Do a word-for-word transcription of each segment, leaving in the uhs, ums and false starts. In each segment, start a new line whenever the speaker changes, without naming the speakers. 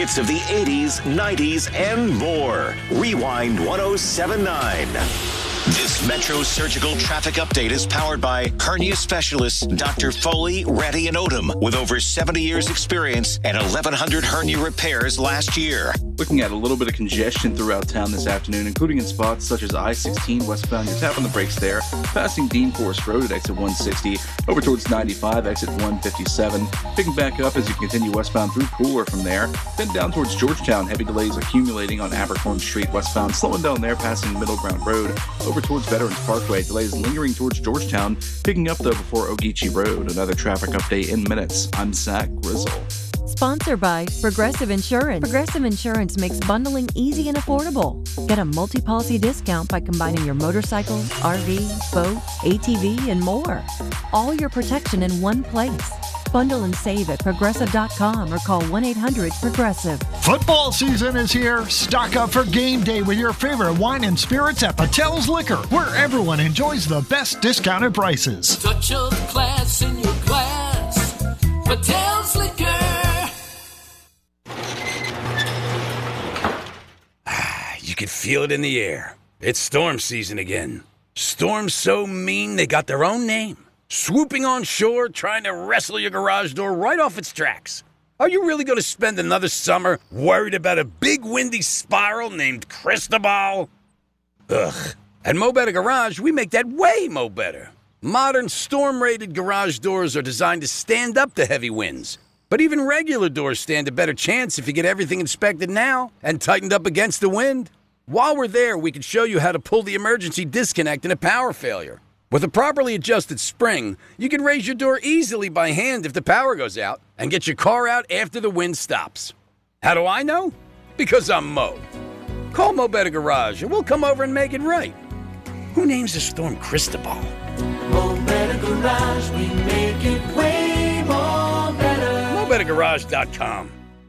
hits of the eighties, nineties, and more. Rewind one oh seven point nine. This Metro Surgical Traffic Update is powered by hernia specialist Doctor Foley, Ratty, and Odom with over seventy years experience and eleven hundred hernia repairs last year.
Looking at a little bit of congestion throughout town this afternoon, including in spots such as I sixteen westbound. You're tapping the brakes there, passing Dean Forest Road at exit one sixty, over towards ninety-five, exit one fifty-seven. Picking back up as you continue westbound through Pooler from there. Then down towards Georgetown, heavy delays accumulating on Abercorn Street westbound, slowing down there, passing Middle Ground Road. Over towards Veterans Parkway, delays lingering towards Georgetown, picking up though before Ogeechee Road. Another traffic update in minutes. I'm Zach Grizzle.
Sponsored by Progressive Insurance. Progressive Insurance makes bundling easy and affordable. Get a multi-policy discount by combining your motorcycle, R V, boat, A T V, and more. All your protection in one place. Bundle and save at Progressive dot com or call one eight hundred progressive.
Football season is here. Stock up for game day with your favorite wine and spirits at Patel's Liquor, where everyone enjoys the best discounted prices.
Touch of class in your glass. Patel's Liquor.
You can feel it in the air. It's storm season again. Storms so mean they got their own name. Swooping on shore, trying to wrestle your garage door right off its tracks. Are you really going to spend another summer worried about a big windy spiral named Cristobal? Ugh. At Mo Better Garage, we make that way mo better. Modern storm-rated garage doors are designed to stand up to heavy winds. But even regular doors stand a better chance if you get everything inspected now and tightened up against the wind. While we're there, we can show you how to pull the emergency disconnect in a power failure. With a properly adjusted spring, you can raise your door easily by hand if the power goes out and get your car out after the wind stops. How do I know? Because I'm Mo. Call Mo Better Garage and we'll come over and make it right. Who names a storm Cristobal?
Mo Better Garage, we make it way more better.
Mo Better Garage dot com.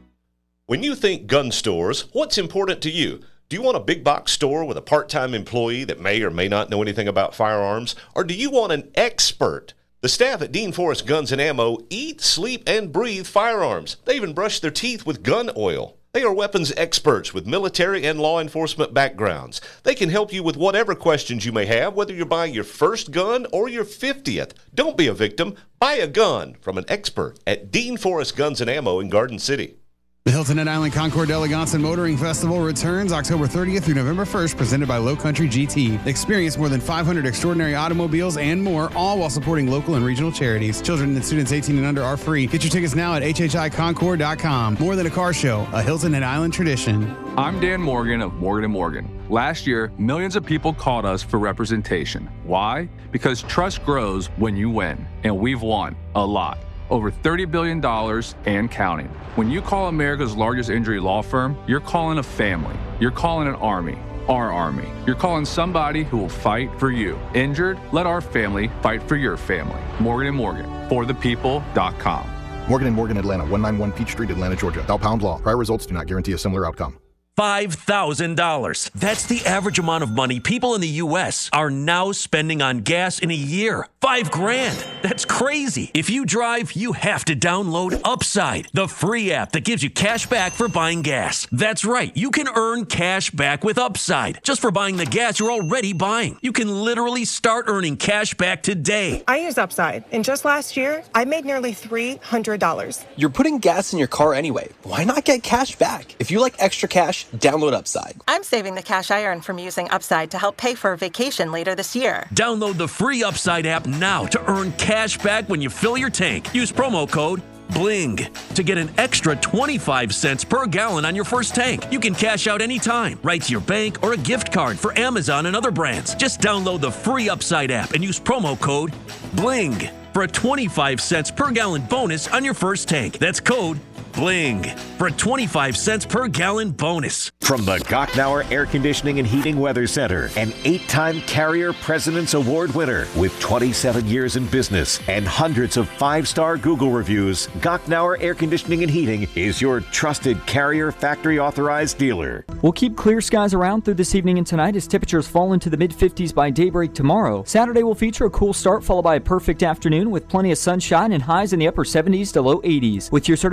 When you think gun stores, what's important to you? Do you want a big box store with a part-time employee that may or may not know anything about firearms? Or do you want an expert? The staff at Dean Forest Guns and Ammo eat, sleep, and breathe firearms. They even brush their teeth with gun oil. They are weapons experts with military and law enforcement backgrounds. They can help you with whatever questions you may have, whether you're buying your first gun or your fiftieth. Don't be a victim. Buy a gun from an expert at Dean Forest Guns and Ammo in Garden City.
The Hilton Head Island Concours d'Elegance and Motoring Festival returns October thirtieth through November first, presented by Low Country G T. Experience more than five hundred extraordinary automobiles and more, all while supporting local and regional charities. Children and students eighteen and under are free. Get your tickets now at H H I concours dot com. More than a car show, a Hilton Head Island tradition.
I'm Dan Morgan of Morgan and Morgan. Last year, millions of people called us for representation. Why? Because trust grows when you win, and we've won a lot. Over thirty billion dollars and counting. When you call America's largest injury law firm, you're calling a family. You're calling an army. Our army. You're calling somebody who will fight for you. Injured? Let our family fight for your family. Morgan and Morgan. For the people dot com.
Morgan and Morgan, Atlanta, one ninety-one Peachtree, Atlanta, Georgia. Thou pound law. Prior results do not guarantee a similar outcome.
five thousand dollars. That's the average amount of money people in the U S are now spending on gas in a year. Five grand. That's crazy. If you drive, you have to download Upside, the free app that gives you cash back for buying gas. That's right. You can earn cash back with Upside just for buying the gas you're already buying. You can literally start earning cash back today.
I use Upside, and just last year, I made nearly three hundred dollars.
You're putting gas in your car anyway. Why not get cash back? If you like extra cash, download Upside.
I'm saving the cash I earn from using Upside to help pay for a vacation later this year.
Download the free Upside app now to earn cash back when you fill your tank. Use promo code BLING to get an extra twenty-five cents per gallon on your first tank. You can cash out anytime, right to your bank or a gift card for Amazon and other brands. Just download the free Upside app and use promo code BLING for a twenty-five cents per gallon bonus on your first tank. That's code BLING for a twenty-five cents per gallon bonus.
From the Gochnauer Air Conditioning and Heating Weather Center, an eight-time Carrier President's Award winner with twenty-seven years in business and hundreds of five-star Google reviews, Gochnauer Air Conditioning and Heating is your trusted Carrier factory-authorized dealer.
We'll keep clear skies around through this evening and tonight as temperatures fall into the mid-fifties by daybreak tomorrow. Saturday will feature a cool start followed by a perfect afternoon with plenty of sunshine and highs in the upper seventies to low eighties. With your certified most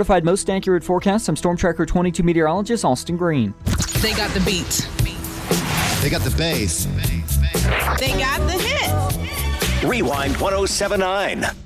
accurate forecast. I'm Storm Tracker twenty-two meteorologist Austin Green.
They got the beat.
They got the bass.
They got the hit.
Rewind one oh seven point nine.